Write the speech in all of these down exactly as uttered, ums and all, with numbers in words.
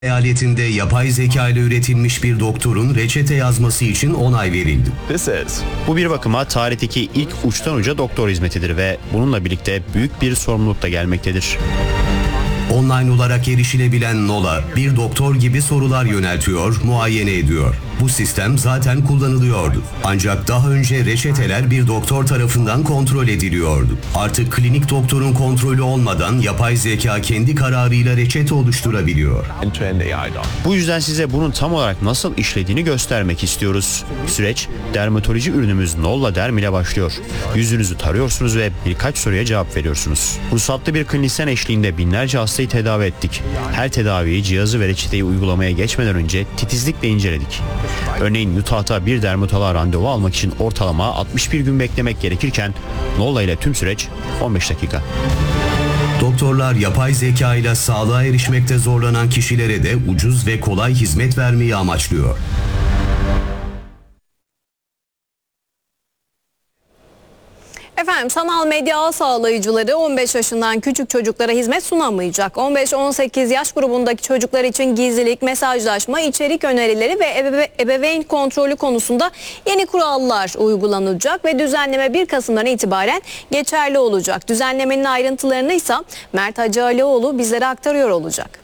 Eyaletinde yapay zeka ile üretilmiş bir doktorun reçete yazması için onay verildi. This is. Bu bir bakıma tarihteki ilk uçtan uca doktor hizmetidir ve bununla birlikte büyük bir sorumluluk da gelmektedir. Online olarak erişilebilen Nola, bir doktor gibi sorular yöneltiyor, muayene ediyor. Bu sistem zaten kullanılıyordu. Ancak daha önce reçeteler bir doktor tarafından kontrol ediliyordu. Artık klinik doktorun kontrolü olmadan yapay zeka kendi kararıyla reçete oluşturabiliyor. Bu yüzden size bunun tam olarak nasıl işlediğini göstermek istiyoruz. Süreç, dermatoloji ürünümüz Nolla Derm ile başlıyor. Yüzünüzü tarıyorsunuz ve birkaç soruya cevap veriyorsunuz. Ruhsatlı bir klinisyen eşliğinde binlerce hastayı tedavi ettik. Her tedaviyi, cihazı ve reçeteyi uygulamaya geçmeden önce titizlikle inceledik. Örneğin Utah'ta bir dermatoloğa randevu almak için ortalama altmış bir gün beklemek gerekirken Nolla ile tüm süreç on beş dakika. Doktorlar yapay zeka ile sağlığa erişmekte zorlanan kişilere de ucuz ve kolay hizmet vermeyi amaçlıyor. Efendim, sanal medya ağ sağlayıcıları on beş yaşından küçük çocuklara hizmet sunamayacak. on beş on sekiz yaş grubundaki çocuklar için gizlilik, mesajlaşma, içerik önerileri ve ebe ebeveyn kontrolü konusunda yeni kurallar uygulanacak ve düzenleme bir Kasım'dan itibaren geçerli olacak. Düzenlemenin ayrıntılarını ise Mert Hacı Alioğlu bizlere aktarıyor olacak.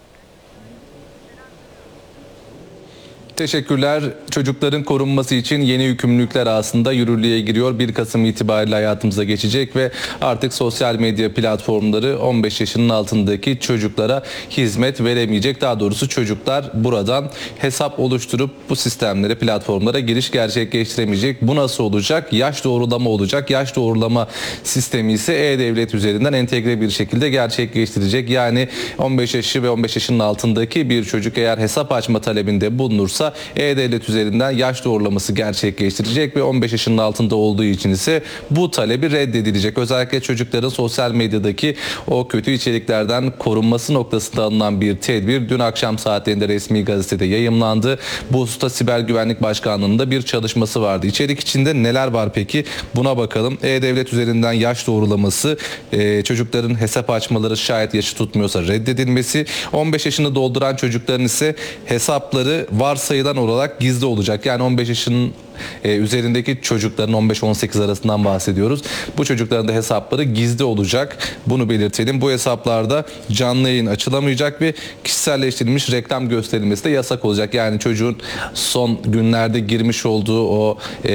Teşekkürler. Çocukların korunması için yeni yükümlülükler aslında yürürlüğe giriyor. bir Kasım itibariyle hayatımıza geçecek ve artık sosyal medya platformları on beş yaşının altındaki çocuklara hizmet veremeyecek. Daha doğrusu çocuklar buradan hesap oluşturup bu sistemlere, platformlara giriş gerçekleştiremeyecek. Bu nasıl olacak? Yaş doğrulama olacak. Yaş doğrulama sistemi ise E-Devlet üzerinden entegre bir şekilde gerçekleştirecek. Yani on beş yaşı ve on beş yaşının altındaki bir çocuk eğer hesap açma talebinde bulunursa E-Devlet üzerinden yaş doğrulaması gerçekleştirecek ve on beş yaşının altında olduğu için ise bu talebi reddedilecek. Özellikle çocukların sosyal medyadaki o kötü içeriklerden korunması noktasında alınan bir tedbir dün akşam saatlerinde resmi gazetede yayımlandı. Bu hususta Siber Güvenlik Başkanlığı'nın da bir çalışması vardı. İçerik içinde neler var peki? Buna bakalım. E-Devlet üzerinden yaş doğrulaması, e, çocukların hesap açmaları şayet yaşı tutmuyorsa reddedilmesi, on beş yaşını dolduran çocukların ise hesapları varsayılan olarak gizli olacak. Yani on beş yaşının e, üzerindeki çocukların on beş on sekiz arasından bahsediyoruz. Bu çocukların da hesapları gizli olacak. Bunu belirtelim. Bu hesaplarda canlı yayın açılamayacak ve kişiselleştirilmiş reklam gösterilmesi de yasak olacak. Yani çocuğun son günlerde girmiş olduğu o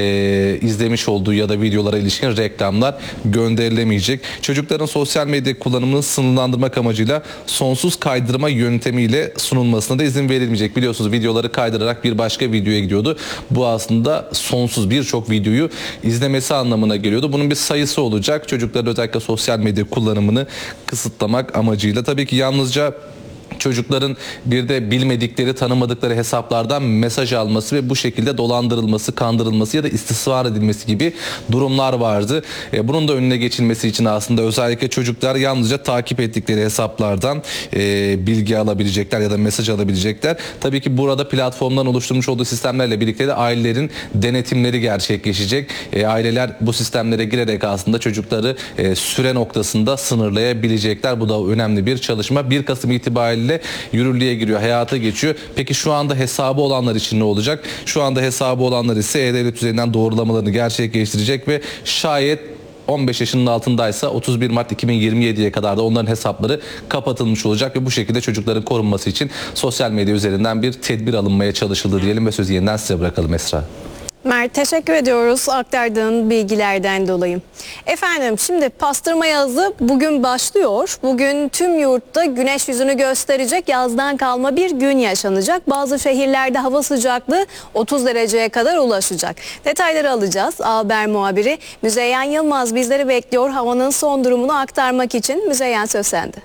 e, izlemiş olduğu ya da videolara ilişkin reklamlar gönderilemeyecek. Çocukların sosyal medya kullanımını sınırlandırmak amacıyla sonsuz kaydırma yöntemiyle sunulmasına da izin verilmeyecek. Biliyorsunuz videoları kaydırarak bir başka videoya gidiyordu. Bu aslında sonsuz birçok videoyu izlemesi anlamına geliyordu. Bunun bir sayısı olacak. Çocukların özellikle sosyal medya kullanımını kısıtlamak amacıyla. Tabii ki yalnızca çocukların bir de bilmedikleri, tanımadıkları hesaplardan mesaj alması ve bu şekilde dolandırılması, kandırılması ya da istismar edilmesi gibi durumlar vardı. E, bunun da önüne geçilmesi için aslında özellikle çocuklar yalnızca takip ettikleri hesaplardan e, bilgi alabilecekler ya da mesaj alabilecekler. Tabii ki burada platformdan oluşturmuş olduğu sistemlerle birlikte de ailelerin denetimleri gerçekleşecek. E, aileler bu sistemlere girerek aslında çocukları e, süre noktasında sınırlayabilecekler. Bu da önemli bir çalışma. bir Kasım itibariyle yürürlüğe giriyor, hayata geçiyor. Peki şu anda hesabı olanlar için ne olacak? Şu anda hesabı olanlar ise E-Devlet üzerinden doğrulamalarını gerçekleştirecek ve şayet on beş yaşının altındaysa otuz bir Mart iki bin yirmi yediye kadar da onların hesapları kapatılmış olacak ve bu şekilde çocukların korunması için sosyal medya üzerinden bir tedbir alınmaya çalışıldı diyelim ve sözü yeniden size bırakalım Esra. Mert, teşekkür ediyoruz aktardığın bilgilerden dolayı. Efendim, şimdi pastırma yazı bugün başlıyor. Bugün tüm yurtta güneş yüzünü gösterecek yazdan kalma bir gün yaşanacak. Bazı şehirlerde hava sıcaklığı otuz dereceye kadar ulaşacak. Detayları alacağız. A Haber muhabiri Müzeyyen Yılmaz bizleri bekliyor. Havanın son durumunu aktarmak için. Müzeyyen, söz sende.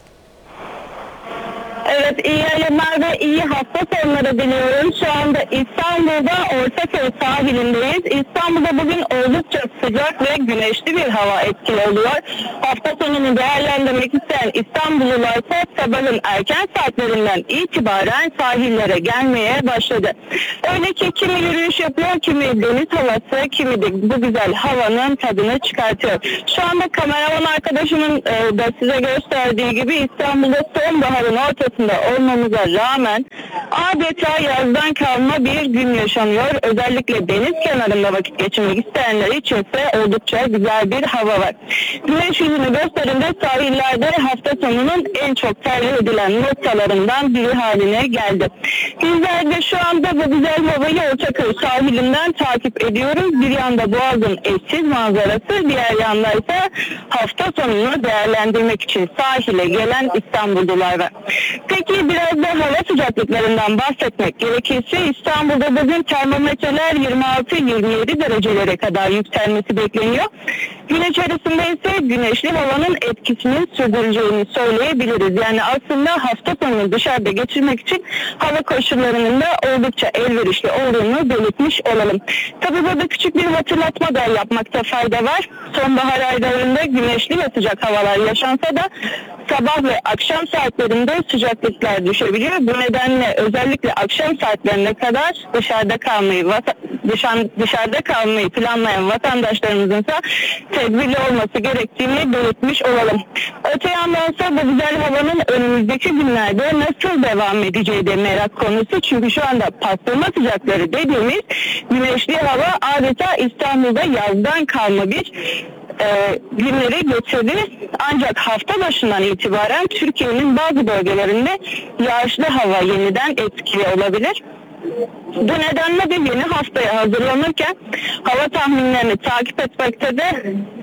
Evet, iyi yayınlar ve iyi hafta sonları diliyorum. Şu anda İstanbul'da Ortaköy sahilindeyiz. İstanbul'da bugün oldukça sıcak ve güneşli bir hava etkili oluyor. Hafta sonunu değerlendirmek isteyen İstanbullular ise sabahın erken saatlerinden itibaren sahillere gelmeye başladı. Öyle ki kimi yürüyüş yapıyor, kimi deniz havası, kimi de bu güzel havanın tadını çıkartıyor. Şu anda kameraman arkadaşımın e, da size gösterdiği gibi İstanbul'da sonbaharın ortası arasında olmamıza rağmen adeta yazdan kalma bir gün yaşanıyor. Özellikle deniz kenarında vakit geçirmek isteyenler içinse oldukça güzel bir hava var. Güneş yüzünü gösterinde sahillerde hafta sonunun en çok tercih edilen noktalarından biri haline geldi. Bizler de şu anda bu güzel havayı Ortaköy sahilinden takip ediyoruz. Bir yanda Boğaz'ın eşsiz manzarası, diğer yanda ise hafta sonunu değerlendirmek için sahile gelen İstanbullular var. Peki biraz da hava sıcaklıklarından bahsetmek gerekirse İstanbul'da bugün termometreler yirmi altı yirmi yedi derecelere kadar yükselmesi bekleniyor. Gün içerisinde ise güneşli havanın etkisini sürdüreceğini söyleyebiliriz. Yani aslında hafta sonunu dışarıda geçirmek için hava koşullarının da oldukça elverişli olduğunu belirtmiş olalım. Tabii burada küçük bir hatırlatma da yapmakta fayda var. Sonbahar aylarında güneşli ve sıcak havalar yaşansa da sabah ve akşam saatlerinde sıcaklıklar düşebiliyor. Bu nedenle özellikle akşam saatlerine kadar dışarıda kalmayı dışarıda kalmayı planlayan vatandaşlarımızın ise tedbirli olması gerektiğini belirtmiş olalım. Öte yandan ise bu güzel havanın önümüzdeki günlerde nasıl devam edeceği de merak konusu. Çünkü şu anda pastırma sıcakları dediğimiz güneşli hava adeta İstanbul'da yazdan kalma bir E, günleri geçirdi. Ancak hafta başından itibaren Türkiye'nin bazı bölgelerinde yağışlı hava yeniden etkili olabilir. Bu nedenle de yeni haftaya hazırlanırken hava tahminlerini takip etmekte de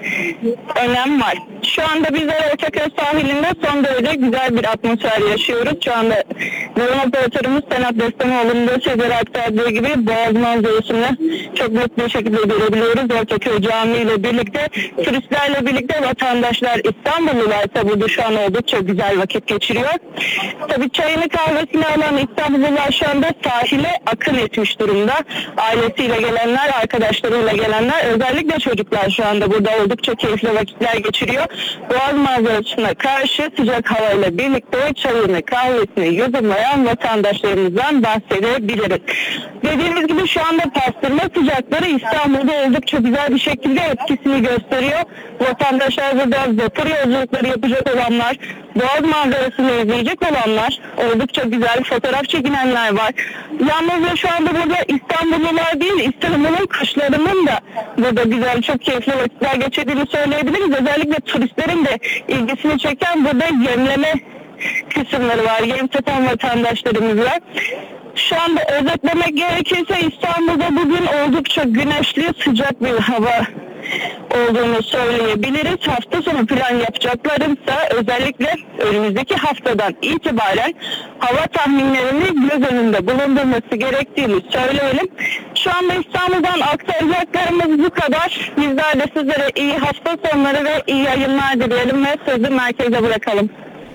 önem var. Şu anda bizler Ortaköy sahilinde son derece güzel bir atmosfer yaşıyoruz. Şu anda drone operatörümüz Senat Destanoğlu'nun da sizlere aktardığı gibi Boğaz manzarasını çok net bir şekilde görebiliyoruz. Ortaköy Camii ile birlikte, turistlerle birlikte vatandaşlar, İstanbullular ise burada şu an oldukça güzel vakit geçiriyor. Tabii çayını kahvesini alan İstanbullular şu anda sahile akın etmiş durumda. Ailesiyle gelenler, arkadaşlarıyla gelenler, özellikle çocuklar şu anda burada oldukça keyifli vakitler geçiriyor. Boğaz manzarasına karşı sıcak havayla birlikte çayını, kahvesini yudumlayan vatandaşlarımızdan bahsedebiliriz. Dediğimiz gibi şu anda pastırma sıcakları İstanbul'da oldukça güzel bir şekilde etkisini gösteriyor. Vatandaşlar burada vapur yolculukları yapacak olanlar, Boğaz manzarasını izleyecek olanlar, oldukça güzel fotoğraf çekinenler var. Yalnızca şu anda burada İstanbullular değil, İstanbul'un kışlarının da burada güzel, çok keyifli vakitler geçirdiğini söyleyebiliriz. Özellikle turistlerin de ilgisini çeken burada yemleme kısımları var. Yem satan vatandaşlarımız var. Şu anda özetlemek gerekirse İstanbul'da bugün oldukça güneşli, sıcak bir hava olduğunu söyleyebiliriz. Hafta sonu plan yapacaklarımsa özellikle önümüzdeki haftadan itibaren hava tahminlerini göz önünde bulundurması gerektiğini söyleyelim. Şu anda İstanbul'dan aktaracaklarımız bu kadar. Bizler de sizlere iyi hafta sonları ve iyi yayınlar dileyelim ve sözü merkeze bırakalım.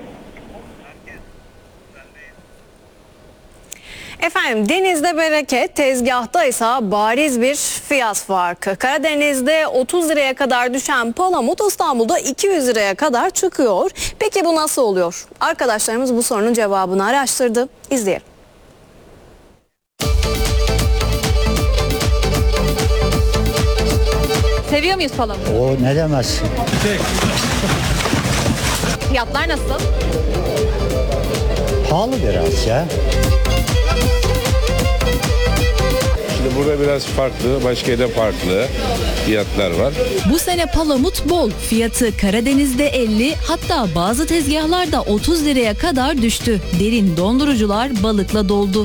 Efendim denizde bereket, tezgahta ise bariz bir fiyat farkı. Karadeniz'de otuz liraya kadar düşen palamut İstanbul'da iki yüz liraya kadar çıkıyor. Peki bu nasıl oluyor? Arkadaşlarımız bu sorunun cevabını araştırdı. İzleyelim. Seviyor muyuz palamut? O ne demezsin. Fiyatlar nasıl? Pahalı biraz ya. Şimdi burada biraz farklı, başka yerde farklı fiyatlar var. Bu sene palamut bol. Fiyatı Karadeniz'de elli, hatta bazı tezgahlarda otuz liraya kadar düştü. Derin dondurucular balıkla doldu.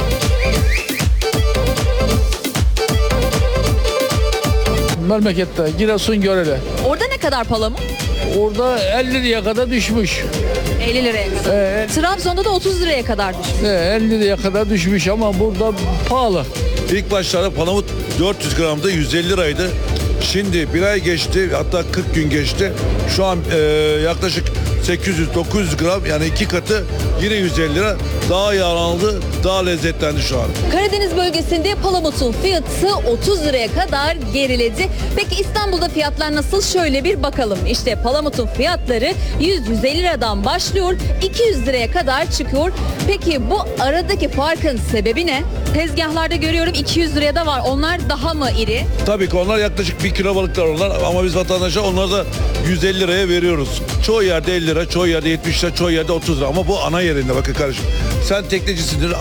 Memlekette Giresun Görele. Orada ne kadar palamut? Orada elli liraya kadar düşmüş. elli liraya kadar. Ee, Trabzon'da da otuz liraya kadar düşmüş. e, elli liraya kadar düşmüş ama burada pahalı. İlk başlarda palamut dört yüz gramda yüz elli liraydı. Şimdi bir ay geçti, hatta kırk gün geçti. Şu an e, yaklaşık sekiz yüz dokuz yüz gram, yani iki katı, yine yüz elli lira. Daha yağlandı, daha lezzetlendi şu an. Karadeniz bölgesinde palamutun fiyatı otuz liraya kadar geriledi. Peki İstanbul'da fiyatlar nasıl? Şöyle bir bakalım. İşte palamutun fiyatları yüz yüz elli liradan başlıyor, iki yüz liraya kadar çıkıyor. Peki bu aradaki farkın sebebi ne? Tezgahlarda görüyorum iki yüz liraya da var. Onlar daha mı iri? Tabii ki onlar yaklaşık bir kilo balıklar onlar, ama biz vatandaşa onları da yüz elli liraya veriyoruz. Çoğu yerde elli lira, çoğu yerde yetmiş lira, çoğu yerde otuz lira. Ama bu ana yerinde bakın kardeşim. Sen teknecisindir,